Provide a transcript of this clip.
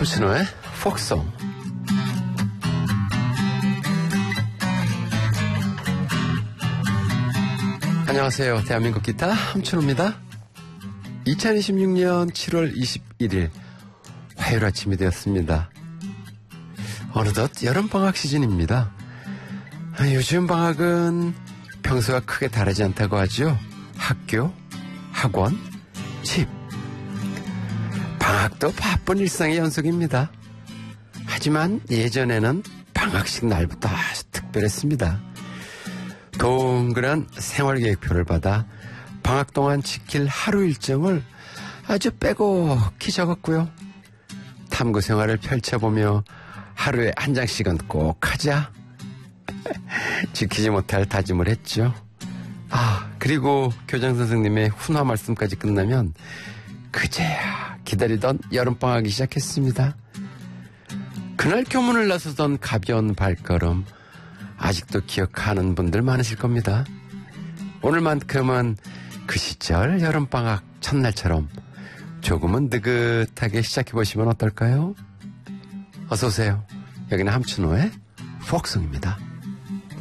함춘호의 폭송. 안녕하세요. 대한민국 기타 함춘호입니다. 2026년 7월 21일 화요일 아침이 되었습니다. 어느덧 여름방학 시즌입니다. 요즘 방학은 평소와 크게 다르지 않다고 하죠. 학교, 학원, 집. 방학도 바쁜 일상의 연속입니다. 하지만 예전에는 방학식 날부터 아주 특별했습니다. 동그란 생활계획표를 받아 방학 동안 지킬 하루 일정을 아주 빼곡히 적었고요. 탐구 생활을 펼쳐보며 하루에 한 장씩은 꼭 하자. 지키지 못할 다짐을 했죠. 그리고 교장 선생님의 훈화 말씀까지 끝나면 그제야 기다리던 여름방학이 시작했습니다. 그날 교문을 나서던 가벼운 발걸음 아직도 기억하는 분들 많으실 겁니다. 오늘만큼은 그 시절 여름방학 첫날처럼 조금은 느긋하게 시작해보시면 어떨까요? 어서오세요. 여기는 함춘호의 폭송입니다.